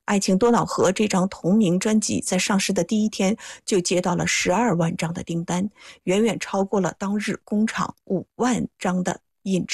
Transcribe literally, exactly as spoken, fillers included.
爱情多瑙河》这张同名专辑在上市的第一天就接到了十二万张的订单，远远超过了当日工厂五万张的印制